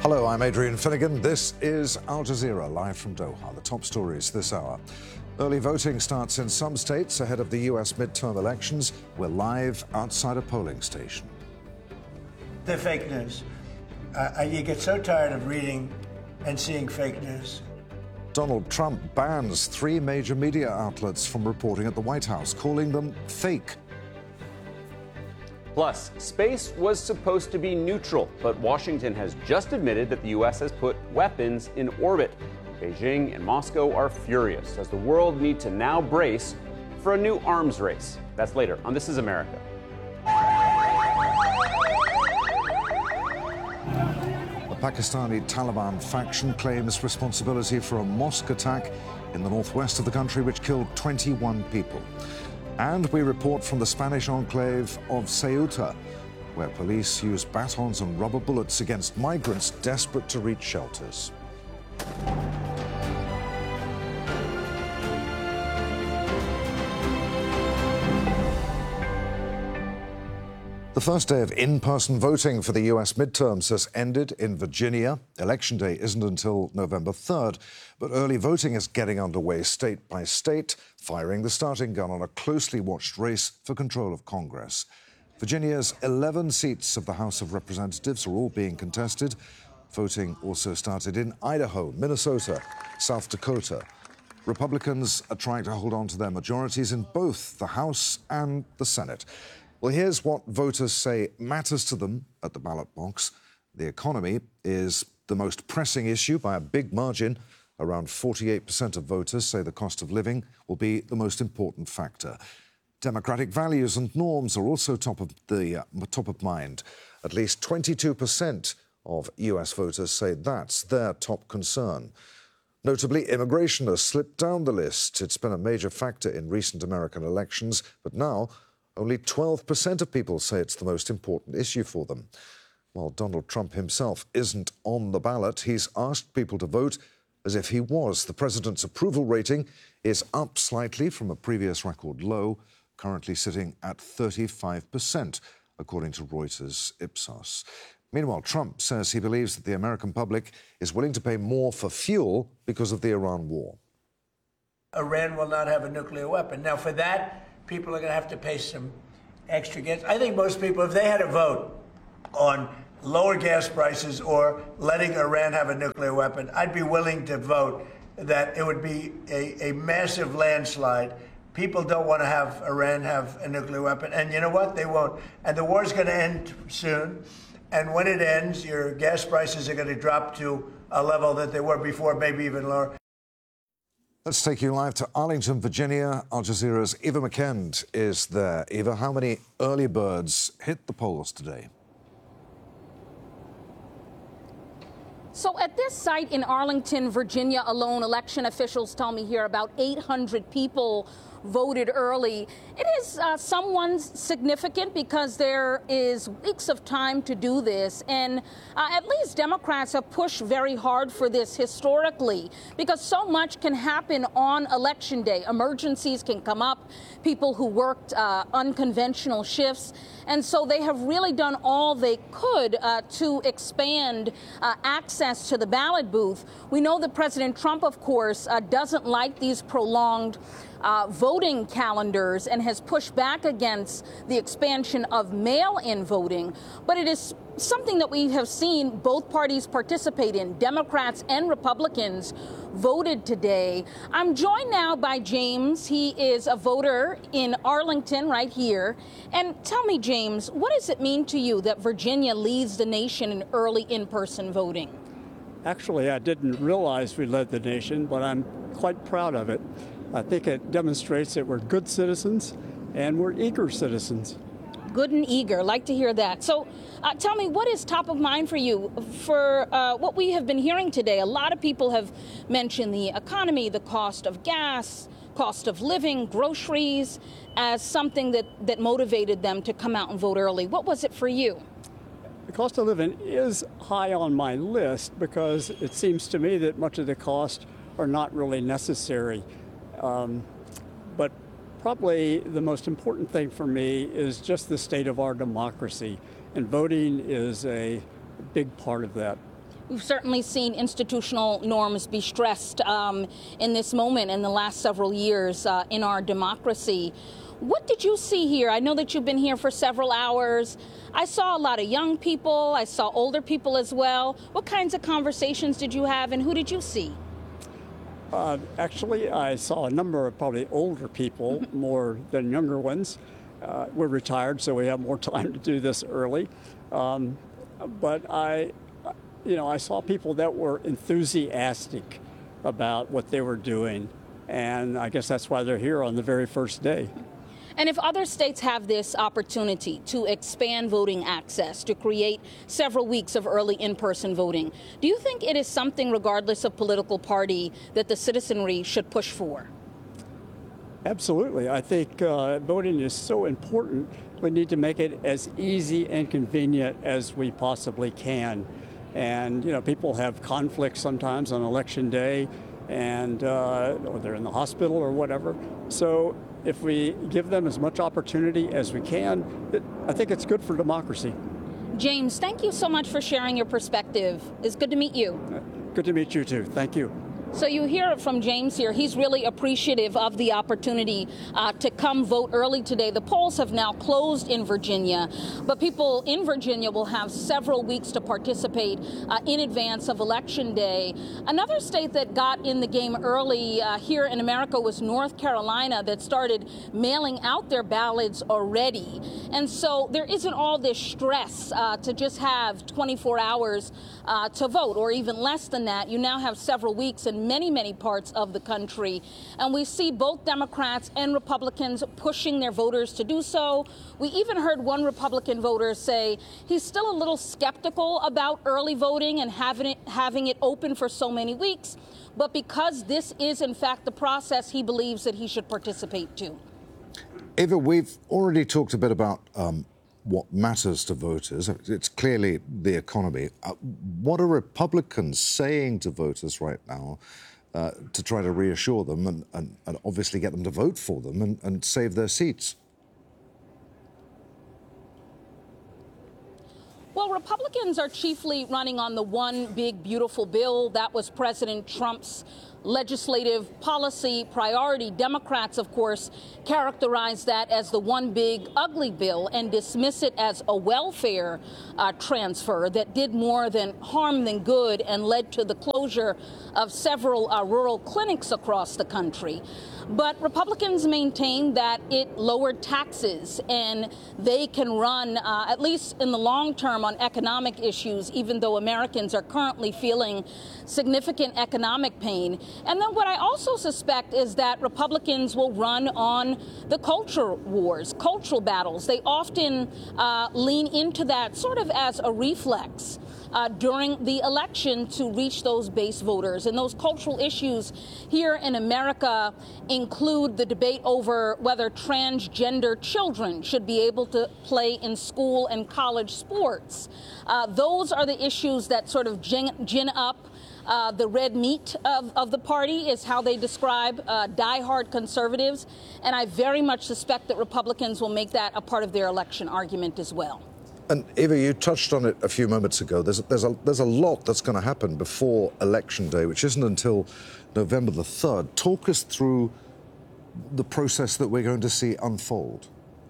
Hello, I'm Adrian Finnegan. This is Al Jazeera, live from Doha. The top stories this hour. Early voting starts in some states ahead of the US midterm elections. We're live outside a polling station. The fake news. You get so tired of reading and seeing fake news. Donald Trump bans 3 major media outlets from reporting at the White House, calling them fake. Plus, space was supposed to be neutral, but Washington has just admitted that the U.S. has put weapons in orbit. Beijing and Moscow are furious as the world needs to now brace for a new arms race. That's later on This Is America. The Pakistani Taliban faction claims responsibility for a mosque attack in the northwest of the country which killed 21 people. And we report from the Spanish enclave of Ceuta, where police used batons and rubber bullets against migrants desperate to reach shelters. The first day of in-person voting for the US midterms has ended in Virginia. Election day isn't until November 3rd, but early voting is getting underway state by state, firing the starting gun on a closely watched race for control of Congress. Virginia's 11 seats of the House of Representatives are all being contested. Voting also started in Idaho, Minnesota, South Dakota. Republicans are trying to hold on to their majorities in both the House and the Senate. Well, here's what voters say matters to them at the ballot box. The economy is the most pressing issue by a big margin. Around 48% of voters say the cost of living will be the most important factor. Democratic values and norms are also top of mind. At least 22% of US voters say that's their top concern. Notably, immigration has slipped down the list. It's been a major factor in recent American elections, but now only 12% of people say it's the most important issue for them. While Donald Trump himself isn't on the ballot, he's asked people to vote as if he was. The president's approval rating is up slightly from a previous record low, currently sitting at 35%, according to Reuters Ipsos. Meanwhile, Trump says he believes that the American public is willing to pay more for fuel because of the Iran war. Iran will not have a nuclear weapon. Now, for that, people are going to have to pay some extra gas. I think most people, if they had a vote on lower gas prices or letting Iran have a nuclear weapon, I'd be willing to vote that it would be a massive landslide. People don't want to have Iran have a nuclear weapon. And you know what? They won't. And the war's going to end soon. And when it ends, your gas prices are going to drop to a level that they were before, maybe even lower. Let's take you live to Arlington, Virginia. Al Jazeera's Eva McKend is there. Eva, how many early birds hit the polls today? So at this site in Arlington, Virginia alone, election officials tell me here about 800 people voted early. It is somewhat significant because there is weeks of time to do this. And at least Democrats have pushed very hard for this historically because so much can happen on Election Day. Emergencies can come up, people who worked unconventional shifts. And so they have really done all they could to expand access to the ballot booth. We know that President Trump, of course, doesn't like these prolonged voting calendars and has pushed back against the expansion of mail-in voting. But it is something that we have seen both parties participate in. Democrats and Republicans voted today. I'm joined now by James. He is a voter in Arlington right here. And tell me, James, what does it mean to you that Virginia leads the nation in early in-person voting? Actually, I didn't realize we led the nation, but I'm quite proud of it. I think it demonstrates that we're good citizens and we're eager citizens. Good and eager. Like to hear that. So tell me, what is top of mind for you for what we have been hearing today? A lot of people have mentioned the economy, the cost of gas, cost of living, groceries, as something that motivated them to come out and vote early. What was it for you? The cost of living is high on my list because it seems to me that much of the costs are not really necessary. But probably the most important thing for me is just the state of our democracy, and voting is a big part of that. We've certainly seen institutional norms be stressed in this moment in the last several years in our democracy. What did you see here? I know that you've been here for several hours. I saw a lot of young people. I saw older people as well. What kinds of conversations did you have, and who did you see? Actually, I saw a number of probably older people more than younger ones. We're retired, so we have more time to do this early. But I saw people that were enthusiastic about what they were doing, and I guess that's why they're here on the very first day. And if other states have this opportunity to expand voting access, to create several weeks of early in-person voting, do you think it is something, regardless of political party, that the citizenry should push for? Absolutely. I think voting is so important. We need to make it as easy and convenient as we possibly can. And, people have conflicts sometimes on election day, and or they're in the hospital or whatever. So if we give them as much opportunity as we can, I think it's good for democracy. James, thank you so much for sharing your perspective. It's good to meet you. Good to meet you, too. Thank you. So you hear it from James here. He's really appreciative of the opportunity to come vote early today. The polls have now closed in Virginia, but people in Virginia will have several weeks to participate in advance of Election Day. Another state that got in the game early here in America was North Carolina, that started mailing out their ballots already. And so there isn't all this stress to just have 24 hours to vote, or even less than that. You now have several weeks in many parts of the country. And we see both Democrats and Republicans pushing their voters to do so. We even heard one Republican voter say he's still a little skeptical about early voting and having it open for so many weeks. But because this is, in fact, the process, he believes that he should participate too. Eva, we've already talked a bit about what matters to voters. It's clearly the economy. What are Republicans saying to voters right now to try to reassure them and obviously get them to vote for them and save their seats? Well, Republicans are chiefly running on the one big, beautiful bill. That was President Trump's legislative policy priority. Democrats, of course, characterize that as the one big ugly bill and dismiss it as a welfare transfer that did more than harm than good and led to the closure of several rural clinics across the country. But Republicans maintain that it lowered taxes and they can run, at least in the long term, on economic issues, even though Americans are currently feeling significant economic pain. And then what I also suspect is that Republicans will run on the culture wars, cultural battles. They often lean into that sort of as a reflex during the election to reach those base voters. And those cultural issues here in America include the debate over whether transgender children should be able to play in school and college sports. Those are the issues that sort of gin up the red meat of the party, is how they describe diehard conservatives. And I very much suspect that Republicans will make that a part of their election argument as well. And Eva, you touched on it a few moments ago. There's a lot that's going to happen before Election Day, which isn't until November the 3rd. Talk us through the process that we're going to see unfold.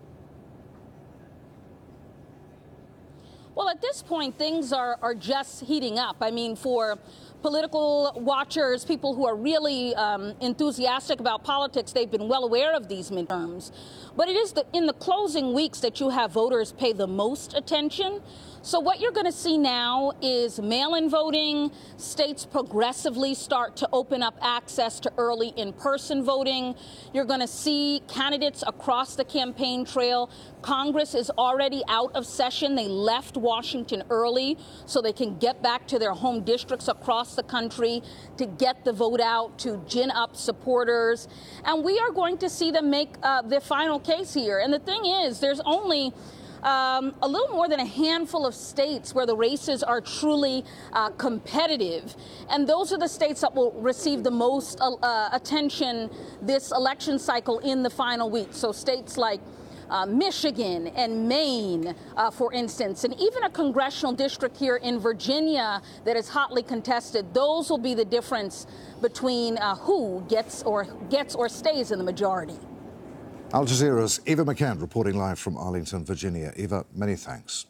Well, at this point, things are just heating up. I mean, for political watchers, people who are really enthusiastic about politics, they've been well aware of these midterms. But it is in the closing weeks that you have voters pay the most attention. So what you're going to see now is mail-in voting. States progressively start to open up access to early in-person voting. You're going to see candidates across the campaign trail. Congress is already out of session. They left Washington early so they can get back to their home districts across the country to get the vote out, to gin up supporters. And we are going to see them make the final case here. And the thing is, there's only a little more than a handful of states where the races are truly competitive. And those are the states that will receive the most attention this election cycle in the final week. So states like Michigan and Maine, for instance, and even a congressional district here in Virginia that is hotly contested. Those will be the difference between who gets or stays in the majority. Al Jazeera's Eva McCann reporting live from Arlington, Virginia. Eva, many thanks.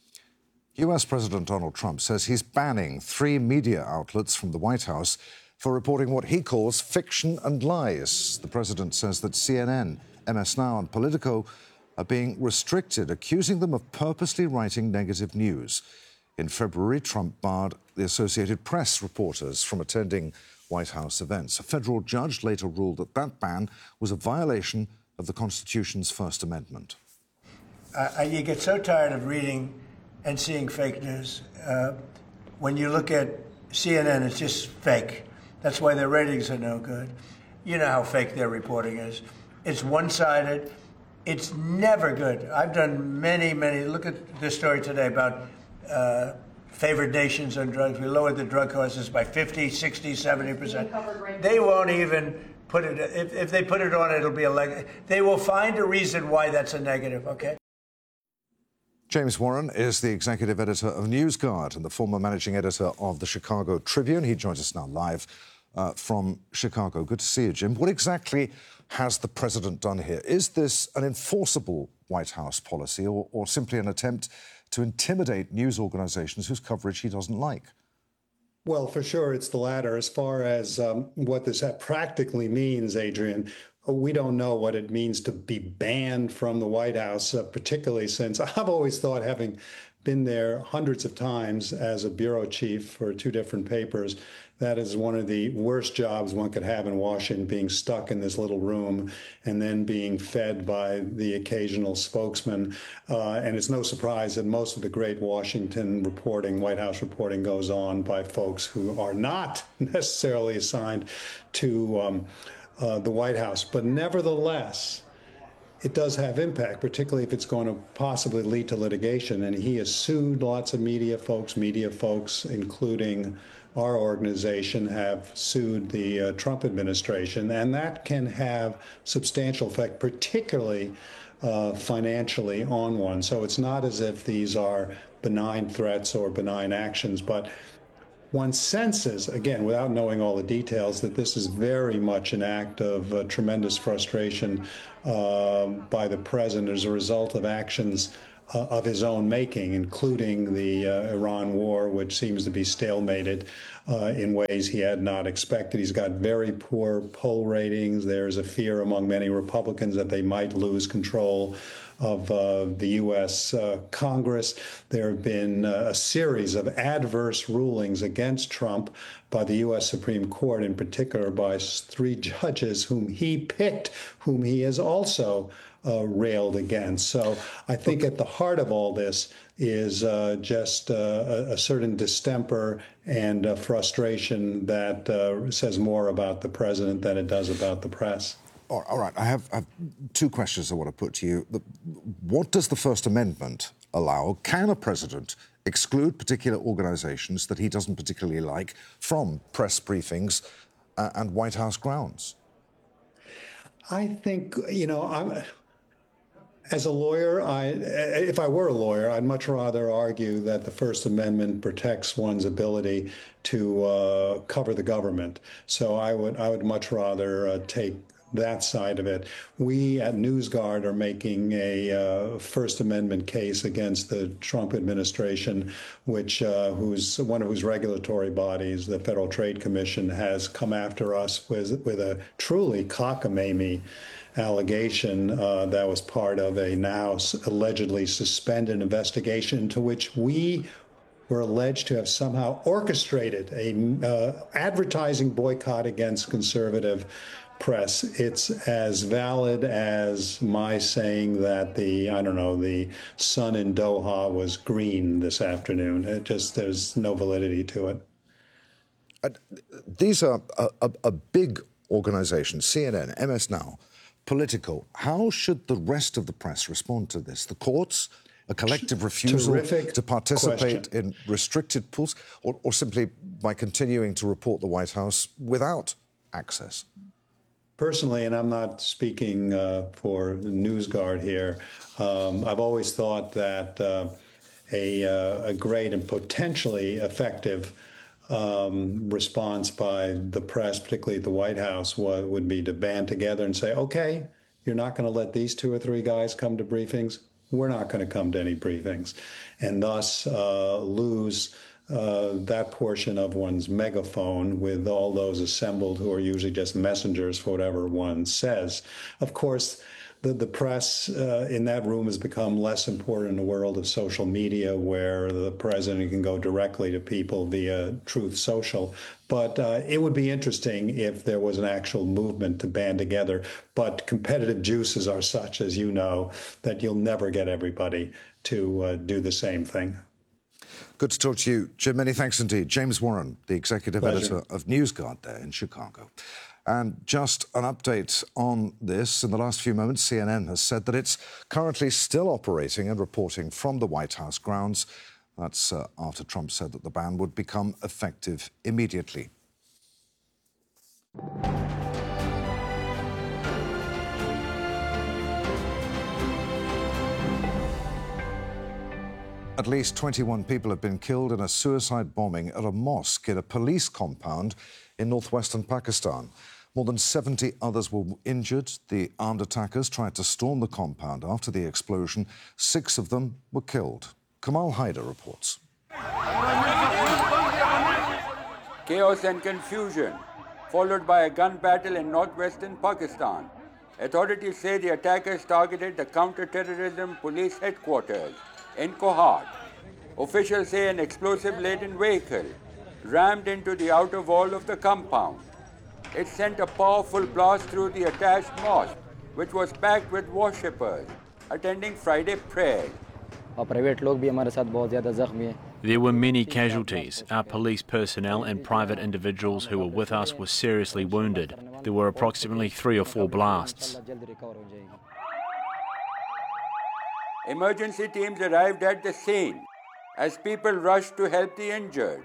US President Donald Trump says he's banning 3 media outlets from the White House for reporting what he calls fiction and lies. The president says that CNN, MS Now and Politico are being restricted, accusing them of purposely writing negative news. In February, Trump barred the Associated Press reporters from attending White House events. A federal judge later ruled that that ban was a violation of the Constitution's First Amendment. You get so tired of reading and seeing fake news. When you look at CNN, it's just fake. That's why their ratings are no good. You know how fake their reporting is. It's one-sided. It's never good. I've done many, look at this story today about favored nations on drugs. We lowered the drug costs by 50, 60, 70%. They won't even put it, if they put it on, it'll be they will find a reason why that's a negative, okay? James Warren is the executive editor of NewsGuard and the former managing editor of the Chicago Tribune. He joins us now live from Chicago. Good to see you, Jim. What exactly has the president done here? Is this an enforceable White House policy or simply an attempt to intimidate news organizations whose coverage he doesn't like? Well, for sure, it's the latter. As far as what this practically means, Adrian, we don't know what it means to be banned from the White House, particularly since I've always thought, having been there hundreds of times as a bureau chief for 2 different papers, that is one of the worst jobs one could have in Washington, being stuck in this little room and then being fed by the occasional spokesman. And it's no surprise that most of the great Washington reporting, White House reporting, goes on by folks who are not necessarily assigned to the White House. But nevertheless, it does have impact, particularly if it's going to possibly lead to litigation. And he has sued lots of media folks, including our organization, have sued the Trump administration, and that can have substantial effect, particularly financially on one. So it's not as if these are benign threats or benign actions, but one senses, again, without knowing all the details, that this is very much an act of tremendous frustration by the president as a result of actions of his own making, including the Iran war, which seems to be stalemated in ways he had not expected. He's got very poor poll ratings. There's a fear among many Republicans that they might lose control of the U.S. Congress. There have been a series of adverse rulings against Trump by the U.S. Supreme Court, in particular by 3 judges whom he picked, whom he has also railed against. So I think at the heart of all this is just a certain distemper and frustration that says more about the president than it does about the press. All right, I have 2 questions I want to put to you. What does the First Amendment allow? Can a president exclude particular organizations that he doesn't particularly like from press briefings and White House grounds? I think, as a lawyer, if I were a lawyer, I'd much rather argue that the First Amendment protects one's ability to cover the government. So I would much rather take that side of it. We at NewsGuard are making a First Amendment case against the Trump administration, which one of whose regulatory bodies, the Federal Trade Commission, has come after us with a truly cockamamie allegation that was part of a now allegedly suspended investigation into which we were alleged to have somehow orchestrated a advertising boycott against conservative press. It's as valid as my saying that the sun in Doha was green this afternoon. There's no validity to it. These are a big organization, CNN, MS Now, Politico. How should the rest of the press respond to this? The courts, a collective refusal to participate in restricted pools, or simply by continuing to report the White House without access? Personally, and I'm not speaking for NewsGuard here, I've always thought that a great and potentially effective response by the press, particularly the White House, would be to band together and say, okay, you're not going to let these 2 or 3 guys come to briefings. We're not going to come to any briefings, and thus lose that portion of one's megaphone with all those assembled who are usually just messengers for whatever one says. Of course, the press in that room has become less important in the world of social media, where the president can go directly to people via Truth Social. But it would be interesting if there was an actual movement to band together. But competitive juices are such, as you know, that you'll never get everybody to do the same thing. Good to talk to you, Jim. Many thanks indeed. James Warren, the executive editor of NewsGuard there in Chicago. And just an update on this. In the last few moments, CNN has said that it's currently still operating and reporting from the White House grounds. That's after Trump said that the ban would become effective immediately. At least 21 people have been killed in a suicide bombing at a mosque in a police compound in northwestern Pakistan. More than 70 others were injured. The armed attackers tried to storm the compound after the explosion. 6 of them were killed. Kamal Haider reports. Chaos and confusion, followed by a gun battle in northwestern Pakistan. Authorities say the attackers targeted the counter-terrorism police headquarters in Kohat. Officials say an explosive-laden vehicle rammed into the outer wall of the compound. It sent a powerful blast through the attached mosque, which was packed with worshippers attending Friday prayer. There were many casualties. Our police personnel and private individuals who were with us were seriously wounded. There were approximately 3 or 4 blasts. Emergency teams arrived at the scene as people rushed to help the injured.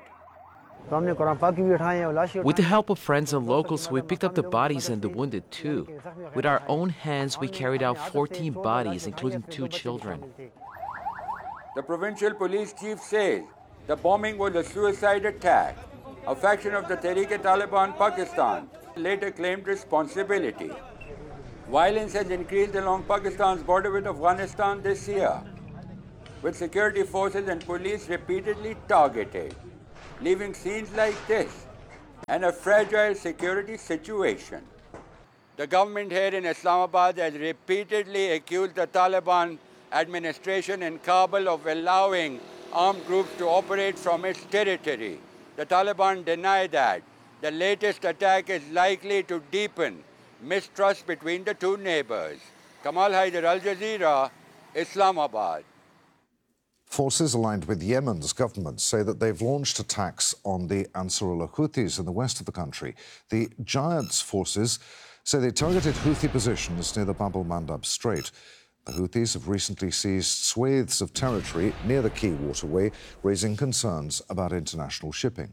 With the help of friends and locals, we picked up the bodies and the wounded too. With our own hands, we carried out 14 bodies, including 2 children. The provincial police chief says the bombing was a suicide attack. A faction of the Tehreek-e-Taliban Pakistan later claimed responsibility. Violence has increased along Pakistan's border with Afghanistan this year, with security forces and police repeatedly targeted, leaving scenes like this and a fragile security situation. The government here in Islamabad has repeatedly accused the Taliban administration in Kabul of allowing armed groups to operate from its territory. The Taliban deny that. The latest attack is likely to deepen mistrust between the 2 neighbors. Kamal Haider, Al Jazeera, Islamabad. Forces aligned with Yemen's government say that they've launched attacks on the Ansarullah Houthis in the west of the country. The Jihad's forces say they targeted Houthi positions near the Bab el-Mandab Strait. The Houthis have recently seized swathes of territory near the key waterway, raising concerns about international shipping.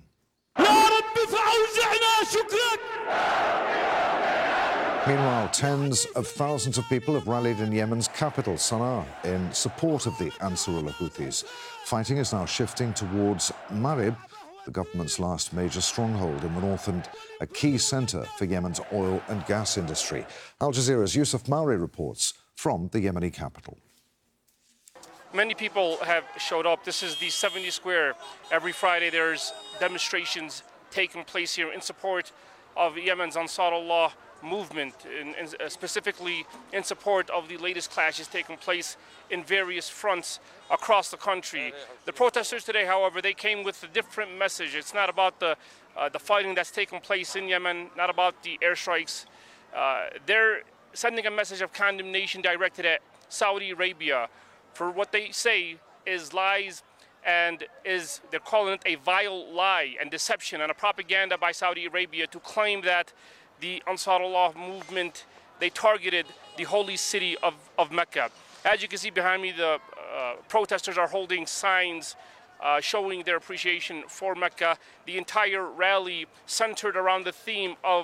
Meanwhile, tens of thousands of people have rallied in Yemen's capital, Sana'a, in support of the Ansarullah Houthis. Fighting is now shifting towards Marib, the government's last major stronghold in the north and a key centre for Yemen's oil and gas industry. Al Jazeera's Yusuf Mauri reports from the Yemeni capital. Many people have showed up. This is the 70 Square. Every Friday there's demonstrations taking place here in support of Yemen's Ansarullah movement, and specifically in support of the latest clashes taking place in various fronts across the country. The protesters today, however, they came with a different message. It's not about the fighting that's taking place in Yemen, not about the airstrikes. They're sending a message of condemnation directed at Saudi Arabia for what they say is lies, and they're calling it a vile lie and deception and a propaganda by Saudi Arabia to claim that the Ansarullah movement, they targeted the holy city of Mecca. As you can see behind me, the protesters are holding signs showing their appreciation for Mecca. The entire rally centered around the theme of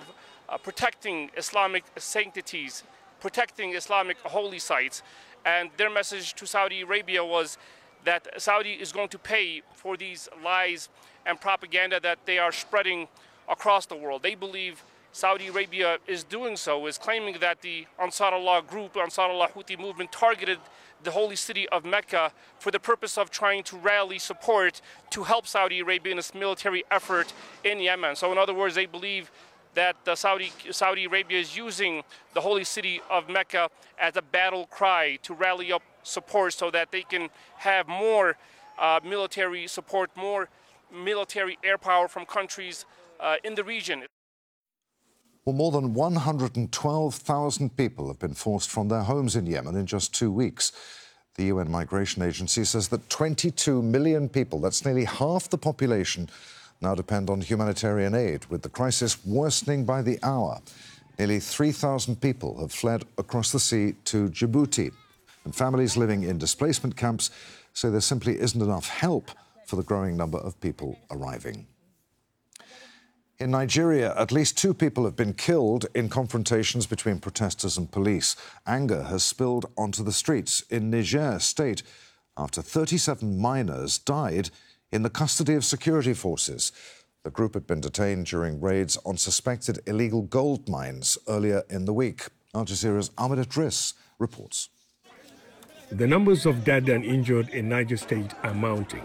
protecting Islamic sanctities, protecting Islamic holy sites. And their message to Saudi Arabia was that Saudi is going to pay for these lies and propaganda that they are spreading across the world. They believe Saudi Arabia is doing so, is claiming that the Ansar Allah group, Ansar Allah Houthi movement, targeted the holy city of Mecca for the purpose of trying to rally support to help Saudi Arabia in its military effort in Yemen. So in other words, they believe that Saudi Arabia is using the holy city of Mecca as a battle cry to rally up support so that they can have more military support, more military air power from countries in the region. Well, more than 112,000 people have been forced from their homes in Yemen in just 2 weeks. The UN Migration Agency says that 22 million people, that's nearly half the population, now depend on humanitarian aid, with the crisis worsening by the hour. Nearly 3,000 people have fled across the sea to Djibouti, and families living in displacement camps say there simply isn't enough help for the growing number of people arriving. In Nigeria, at least 2 people have been killed in confrontations between protesters and police. Anger has spilled onto the streets in Niger State after 37 miners died in the custody of security forces. The group had been detained during raids on suspected illegal gold mines earlier in the week. Al Jazeera's Ahmed Idris reports. The numbers of dead and injured in Niger State are mounting.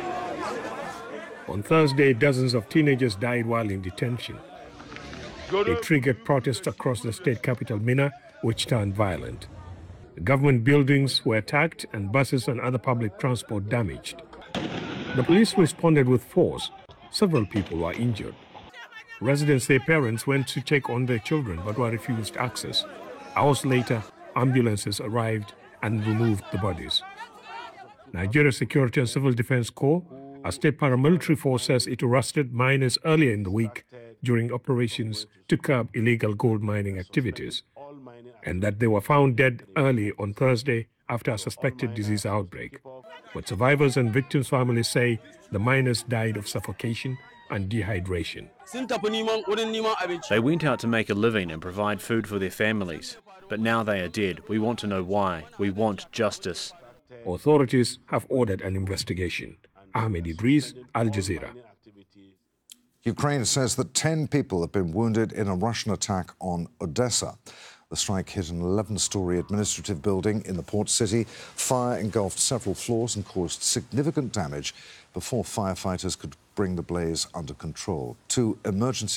On Thursday, dozens of teenagers died while in detention. It triggered protests across the state capital, Minna, which turned violent. Government buildings were attacked and buses and other public transport damaged. The police responded with force. Several people were injured. Residents say parents went to check on their children but were refused access. Hours later, ambulances arrived and removed the bodies. Nigeria Security and Civil Defense Corps, a state paramilitary force, says it arrested miners earlier in the week during operations to curb illegal gold mining activities, and that they were found dead early on Thursday after a suspected disease outbreak. But survivors and victims' families say the miners died of suffocation and dehydration. They went out to make a living and provide food for their families, but now they are dead. We want to know why. We want justice. Authorities have ordered an investigation. Ahmed Idris, Al Jazeera. Ukraine says that 10 people have been wounded in a Russian attack on Odessa. The strike hit an 11-story administrative building in the port city. Fire engulfed several floors and caused significant damage before firefighters could bring the blaze under control. 2 emergency